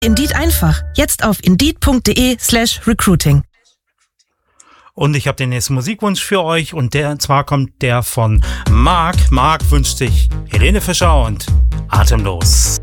Indeed einfach. Jetzt auf indeed.de/recruiting. Und ich habe den nächsten Musikwunsch für euch und zwar kommt der von Marc. Marc wünscht sich Helene Fischer und Atemlos.